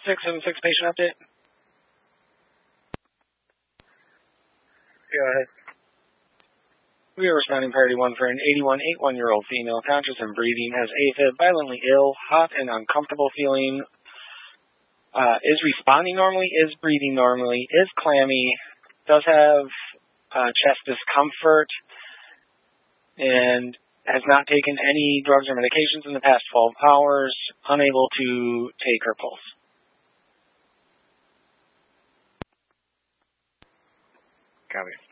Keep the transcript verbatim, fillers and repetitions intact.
six seven six patient update. Go ahead. We are responding priority one for an eighty-one, eighty-one-year-old female, conscious and breathing, has AFib, violently ill, hot and uncomfortable feeling, uh, is responding normally, is breathing normally, is clammy, does have uh, chest discomfort, and has not taken any drugs or medications in the past twelve hours, unable to take her pulse. Copy.